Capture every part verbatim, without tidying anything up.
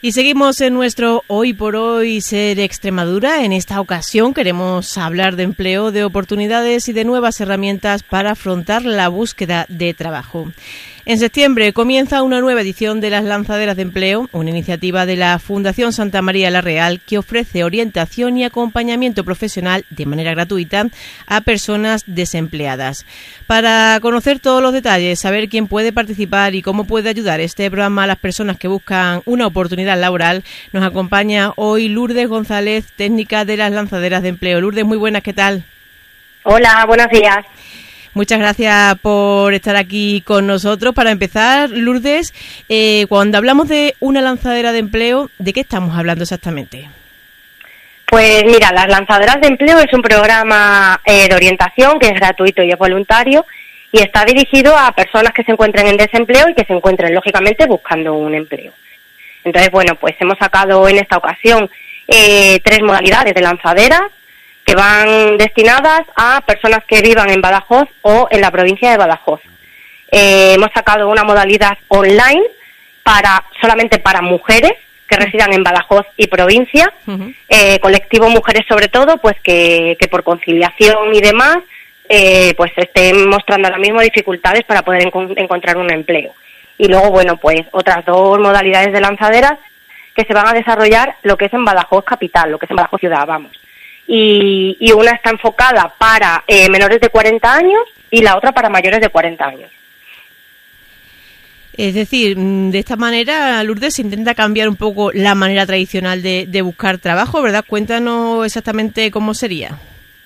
Y seguimos en nuestro Hoy por Hoy Ser Extremadura. En esta ocasión queremos hablar de empleo, de oportunidades y de nuevas herramientas para afrontar la búsqueda de trabajo. En septiembre comienza una nueva edición de las Lanzaderas de Empleo, una iniciativa de la Fundación Santa María la Real que ofrece orientación y acompañamiento profesional de manera gratuita a personas desempleadas. Para conocer todos los detalles, saber quién puede participar y cómo puede ayudar este programa a las personas que buscan una oportunidad laboral, nos acompaña hoy Lourdes González, técnica de las Lanzaderas de Empleo. Lourdes, muy buenas, ¿qué tal? Hola, buenos días. Muchas gracias por estar aquí con nosotros. Para empezar, Lourdes, eh, cuando hablamos de una lanzadera de empleo, ¿de qué estamos hablando exactamente? Pues mira, las Lanzaderas de Empleo es un programa eh, de orientación que es gratuito y es voluntario y está dirigido a personas que se encuentren en desempleo y que se encuentren, lógicamente, buscando un empleo. Entonces, bueno, pues hemos sacado en esta ocasión eh, tres modalidades de lanzaderas que van destinadas a personas que vivan en Badajoz o en la provincia de Badajoz. Eh, hemos sacado una modalidad online para solamente para mujeres que residan en Badajoz y provincia, uh-huh. eh, colectivo mujeres sobre todo, pues que, que por conciliación y demás, eh, pues estén mostrando ahora mismo dificultades para poder en- encontrar un empleo. Y luego, bueno, pues otras dos modalidades de lanzaderas que se van a desarrollar lo que es en Badajoz capital, lo que es en Badajoz ciudad, vamos. Y, y una está enfocada para eh, menores de cuarenta años y la otra para mayores de cuarenta años. Es decir, de esta manera, Lourdes, se intenta cambiar un poco la manera tradicional de, de buscar trabajo, ¿verdad? Cuéntanos exactamente cómo sería.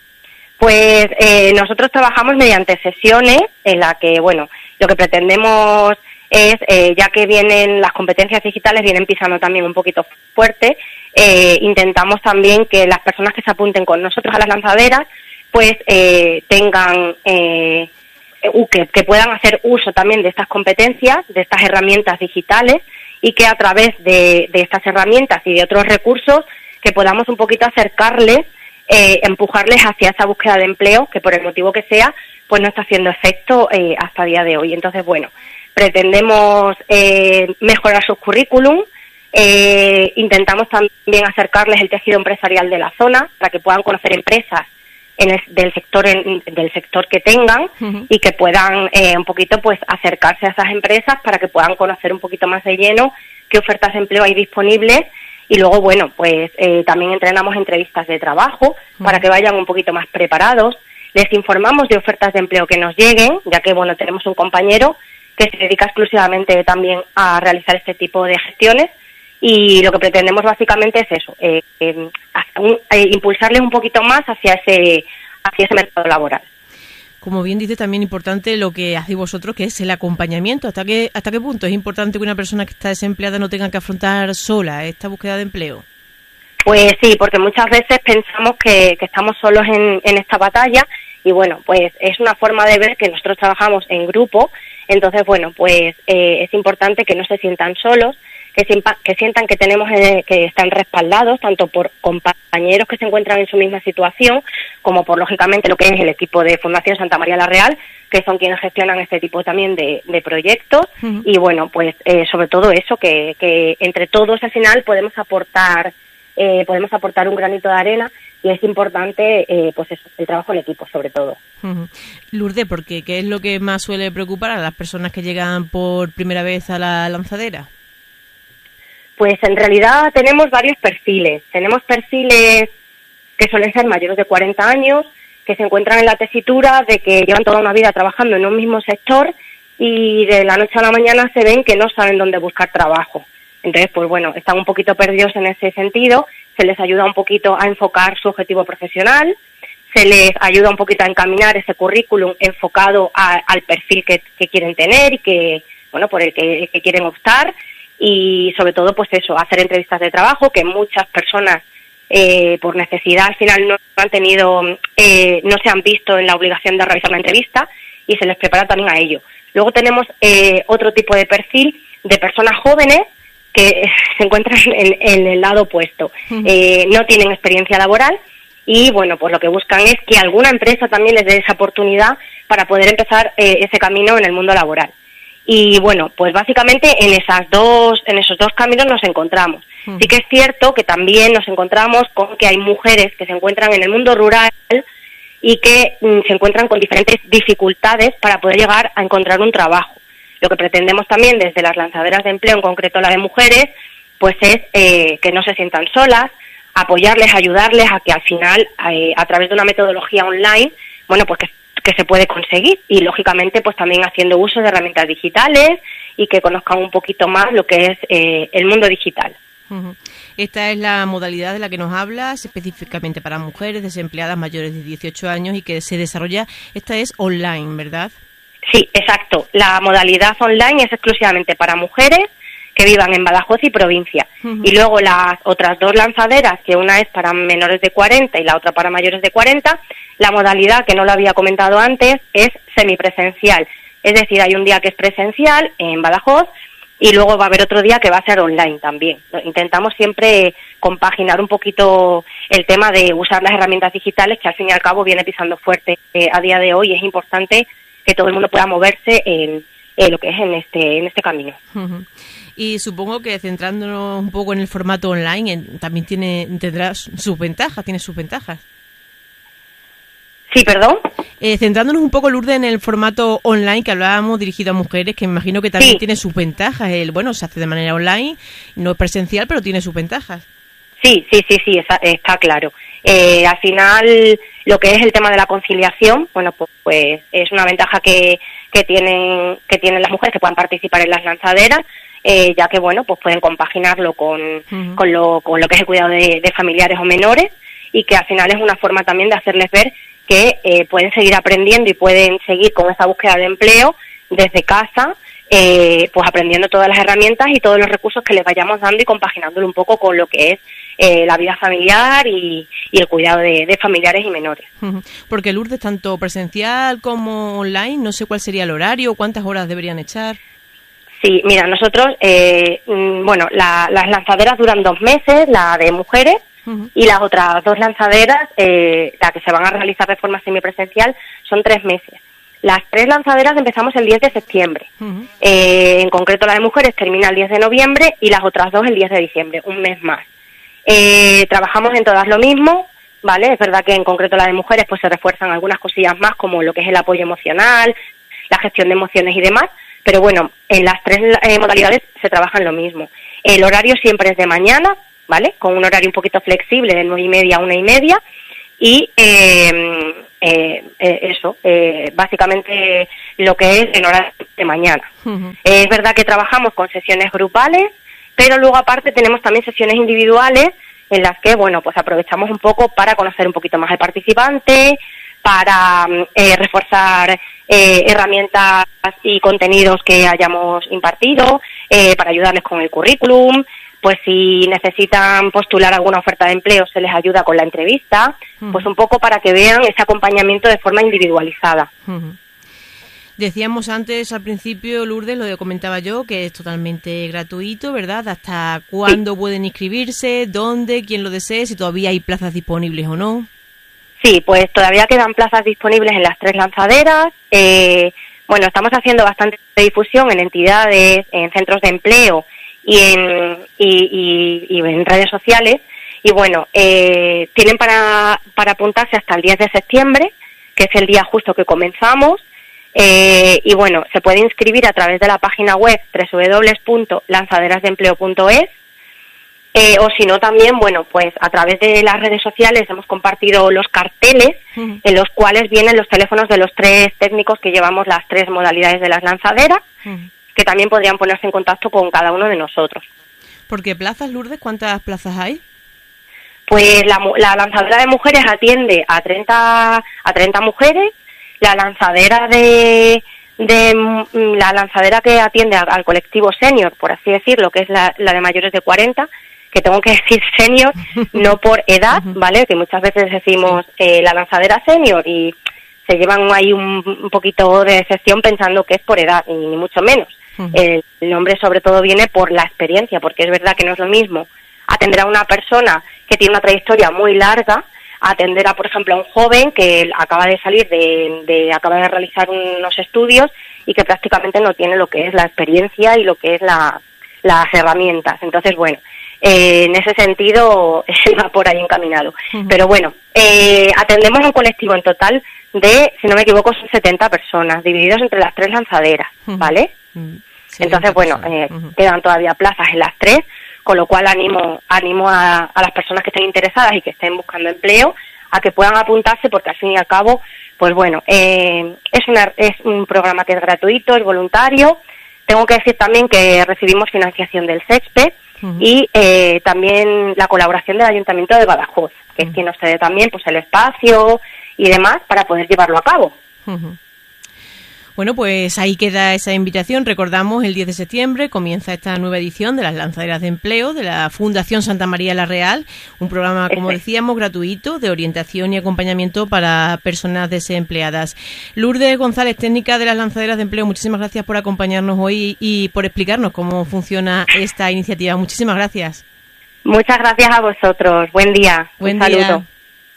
Pues eh, nosotros trabajamos mediante sesiones en la que, bueno, lo que pretendemos es, eh, ya que vienen las competencias digitales, vienen pisando también un poquito fuerte, eh, intentamos también que las personas que se apunten con nosotros a las lanzaderas, pues eh, tengan, eh, que, que puedan hacer uso también de estas competencias, de estas herramientas digitales, y que a través de, de estas herramientas y de otros recursos, que podamos un poquito acercarles, eh, empujarles hacia esa búsqueda de empleo, que por el motivo que sea, pues no está haciendo efecto eh, hasta el día de hoy. Entonces, bueno, pretendemos eh, mejorar sus currículum, eh, intentamos también acercarles el tejido empresarial de la zona para que puedan conocer empresas en el, del sector en, del sector que tengan uh-huh. y que puedan eh, un poquito pues acercarse a esas empresas para que puedan conocer un poquito más de lleno qué ofertas de empleo hay disponibles. Y luego, bueno, pues eh, también entrenamos entrevistas de trabajo uh-huh. para que vayan un poquito más preparados. Les informamos de ofertas de empleo que nos lleguen, ya que, bueno, tenemos un compañero que se dedica exclusivamente también a realizar este tipo de gestiones, y lo que pretendemos básicamente es eso, eh, eh, un, eh, impulsarles un poquito más hacia ese, hacia ese mercado laboral. Como bien dice, también importante lo que hacéis vosotros, que es el acompañamiento. ¿Hasta qué, hasta qué punto es importante que una persona que está desempleada no tenga que afrontar sola esta búsqueda de empleo? Pues sí, porque muchas veces pensamos que, que estamos solos en, en esta batalla, y bueno, pues es una forma de ver que nosotros trabajamos en grupo. Entonces, bueno, pues eh, es importante que no se sientan solos, que, siempa, que sientan que tenemos eh, que están respaldados tanto por compañeros que se encuentran en su misma situación, como por, lógicamente, lo que es el equipo de Fundación Santa María la Real, que son quienes gestionan este tipo también de, de proyectos. Uh-huh. Y bueno, pues eh, sobre todo eso, que, que entre todos al final podemos aportar eh, podemos aportar un granito de arena, y es importante eh, pues eso, el trabajo en equipo sobre todo. Uh-huh. Lourdes, porque ¿qué es lo que más suele preocupar a las personas que llegan por primera vez a la lanzadera? Pues en realidad tenemos varios perfiles. Tenemos perfiles que suelen ser mayores de cuarenta años, que se encuentran en la tesitura de que llevan toda una vida trabajando en un mismo sector y de la noche a la mañana se ven que no saben dónde buscar trabajo. Entonces, pues bueno, están un poquito perdidos en ese sentido, se les ayuda un poquito a enfocar su objetivo profesional, se les ayuda un poquito a encaminar ese currículum enfocado a, al perfil que, que quieren tener y que, bueno, por el que, que quieren optar, y sobre todo, pues eso, hacer entrevistas de trabajo, que muchas personas, eh, por necesidad, al final no han tenido, eh, no se han visto en la obligación de realizar una entrevista, y se les prepara también a ello. Luego tenemos eh, otro tipo de perfil de personas jóvenes que se encuentran en, en el lado opuesto. Uh-huh. Eh, no tienen experiencia laboral y, bueno, pues lo que buscan es que alguna empresa también les dé esa oportunidad para poder empezar eh, ese camino en el mundo laboral. Y bueno, pues básicamente en esas dos, en esos dos caminos nos encontramos. Uh-huh. Sí que es cierto que también nos encontramos con que hay mujeres que se encuentran en el mundo rural y que mm, se encuentran con diferentes dificultades para poder llegar a encontrar un trabajo. Lo que pretendemos también desde las lanzaderas de empleo, en concreto la de mujeres, pues es eh, que no se sientan solas, apoyarles, ayudarles a que al final, eh, a través de una metodología online, bueno, pues que, que se puede conseguir y, lógicamente, pues también haciendo uso de herramientas digitales y que conozcan un poquito más lo que es eh, el mundo digital. Uh-huh. Esta es la modalidad de la que nos hablas, específicamente para mujeres desempleadas mayores de dieciocho años y que se desarrolla, esta es online, ¿verdad? Sí, exacto. La modalidad online es exclusivamente para mujeres que vivan en Badajoz y provincia. Uh-huh. Y luego las otras dos lanzaderas, que una es para menores de cuarenta y la otra para mayores de cuarenta, la modalidad, que no lo había comentado antes, es semipresencial. Es decir, hay un día que es presencial en Badajoz y luego va a haber otro día que va a ser online también. Intentamos siempre compaginar un poquito el tema de usar las herramientas digitales, que al fin y al cabo viene pisando fuerte eh, a día de hoy, y es importante que todo el mundo pueda moverse en, en lo que es en este en este camino. Uh-huh. Y supongo que, centrándonos un poco en el formato online, en, también tiene tendrá sus ventajas, tiene sus ventajas. Sí, perdón. Eh, centrándonos un poco, Lourdes, en el formato online que hablábamos, dirigido a mujeres, que me imagino que también sí tiene sus ventajas. El, bueno, se hace de manera online, no es presencial, pero tiene sus ventajas. Sí, sí, sí, sí, está, está claro. Eh, al final, lo que es el tema de la conciliación, bueno, pues, pues es una ventaja que, que tienen que tienen las mujeres que puedan participar en las lanzaderas, eh, ya que, bueno, pues pueden compaginarlo con, uh-huh. con, lo, con lo que es el cuidado de, de familiares o menores, y que al final es una forma también de hacerles ver que eh, pueden seguir aprendiendo y pueden seguir con esa búsqueda de empleo desde casa, eh, pues aprendiendo todas las herramientas y todos los recursos que les vayamos dando y compaginándolo un poco con lo que es eh, la vida familiar y, y el cuidado de, de familiares y menores. Porque, Lourdes, tanto presencial como online, no sé cuál sería el horario, cuántas horas deberían echar. Sí, mira, nosotros, eh, bueno, la, las lanzaderas duran dos meses, la de mujeres, uh-huh. y las otras dos lanzaderas, eh, las que se van a realizar de forma semipresencial, son tres meses. Las tres lanzaderas empezamos el diez de septiembre. Uh-huh. Eh, en concreto, la de mujeres termina el diez de noviembre y las otras dos el diez de diciembre, un mes más. Eh, trabajamos en todas lo mismo, ¿vale? Es verdad que en concreto la de mujeres pues se refuerzan algunas cosillas más, como lo que es el apoyo emocional, la gestión de emociones y demás, pero bueno, en las tres eh, modalidades se trabaja en lo mismo. El horario siempre es de mañana, ¿vale? Con un horario un poquito flexible, de nueve y media a una y media, y eh, eh, eh, eso, eh, básicamente lo que es en horario de mañana. Uh-huh. Eh, es verdad que trabajamos con sesiones grupales, pero luego aparte tenemos también sesiones individuales en las que, bueno, pues aprovechamos un poco para conocer un poquito más al participante, para eh, reforzar eh, herramientas y contenidos que hayamos impartido, eh, para ayudarles con el currículum. Pues si necesitan postular alguna oferta de empleo, se les ayuda con la entrevista, uh-huh. pues un poco para que vean ese acompañamiento de forma individualizada. Uh-huh. Decíamos antes, al principio, Lourdes, lo que comentaba yo, que es totalmente gratuito, ¿verdad? ¿Hasta cuándo sí. pueden inscribirse? ¿Dónde? ¿Quién lo desee? Si todavía hay plazas disponibles o no. Sí, pues todavía quedan plazas disponibles en las tres lanzaderas. Eh, bueno, estamos haciendo bastante difusión en entidades, en centros de empleo, y en y, y, y en redes sociales, y bueno, eh, tienen para, para apuntarse hasta el diez de septiembre, que es el día justo que comenzamos, eh, y bueno, se puede inscribir a través de la página web doble u doble u doble u punto lanzaderas de empleo punto es, eh, o si no también, bueno, pues a través de las redes sociales hemos compartido los carteles, uh-huh. en los cuales vienen los teléfonos de los tres técnicos que llevamos las tres modalidades de las lanzaderas, uh-huh. que también podrían ponerse en contacto con cada uno de nosotros. ¿Por qué plazas, Lourdes? ¿Cuántas plazas hay? Pues la, la lanzadera de mujeres atiende a treinta a treinta mujeres, la lanzadera de, de la lanzadera que atiende al, al colectivo senior, por así decirlo, que es la, la de mayores de cuarenta, que tengo que decir senior, no por edad, ¿vale? Que muchas veces decimos eh, la lanzadera senior y se llevan ahí un, un poquito de decepción pensando que es por edad, y ni mucho menos. Uh-huh. El nombre sobre todo viene por la experiencia, porque es verdad que no es lo mismo atender a una persona que tiene una trayectoria muy larga, atender a, por ejemplo, a un joven que acaba de salir de, de acaba de realizar unos estudios y que prácticamente no tiene lo que es la experiencia y lo que es la, las herramientas. Entonces, bueno, eh, en ese sentido va por ahí encaminado. Uh-huh. Pero bueno, eh, atendemos a un colectivo en total de, si no me equivoco, son setenta personas, divididos entre las tres lanzaderas, ¿vale? Uh-huh. Sí, entonces, bueno, eh, uh-huh. quedan todavía plazas en las tres, con lo cual animo animo a, a las personas que estén interesadas y que estén buscando empleo a que puedan apuntarse, porque al fin y al cabo, pues bueno, eh, es, una, es un programa que es gratuito, es voluntario. Tengo que decir también que recibimos financiación del SEXPE uh-huh. y eh, también la colaboración del Ayuntamiento de Badajoz, que uh-huh. es quien nos cede también pues el espacio y demás para poder llevarlo a cabo. Uh-huh. Bueno, pues ahí queda esa invitación. Recordamos, el diez de septiembre comienza esta nueva edición de las lanzaderas de empleo de la Fundación Santa María la Real, un programa, como decíamos, gratuito de orientación y acompañamiento para personas desempleadas. Lourdes González, técnica de las lanzaderas de empleo, muchísimas gracias por acompañarnos hoy y por explicarnos cómo funciona esta iniciativa. Muchísimas gracias. Muchas gracias a vosotros. Buen día. Buen un día. Saludo.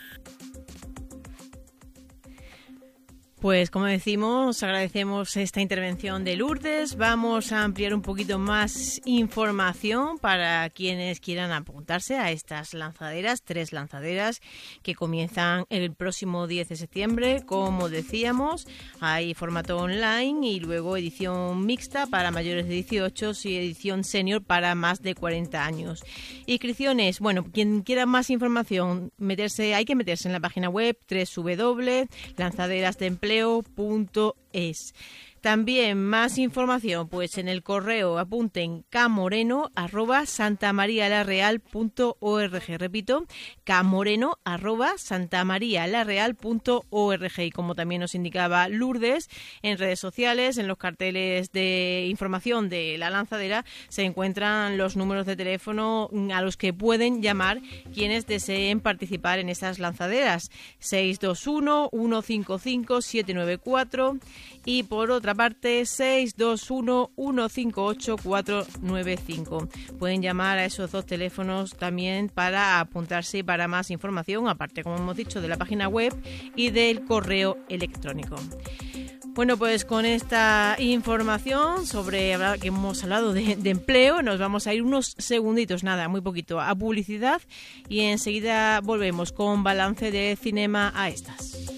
Pues como decimos, agradecemos esta intervención de Lourdes. Vamos a ampliar un poquito más información para quienes quieran apuntarse a estas lanzaderas, tres lanzaderas que comienzan el próximo diez de septiembre. Como decíamos, hay formato online y luego edición mixta para mayores de dieciocho y edición senior para más de cuarenta años. Inscripciones, bueno, quien quiera más información, meterse, hay que meterse en la página web doble u doble u doble u punto lanzaderas de empleo punto es. También más información, pues en el correo apunten camoreno arroba santamarialareal punto org. Repito, camoreno arroba santamarialareal punto org. Y como también nos indicaba Lourdes, en redes sociales, en los carteles de información de la lanzadera, se encuentran los números de teléfono a los que pueden llamar quienes deseen participar en estas lanzaderas. seis dos uno, uno cinco cinco, siete nueve cuatro y por otra parte seis dos uno, uno cinco ocho, cuatro nueve cinco. Pueden llamar a esos dos teléfonos también para apuntarse y para más información, aparte, como hemos dicho, de la página web y del correo electrónico. Bueno, pues con esta información sobre que hemos hablado de, de empleo, nos vamos a ir unos segunditos, nada, muy poquito, a publicidad y enseguida volvemos con balance de Cinema a estas.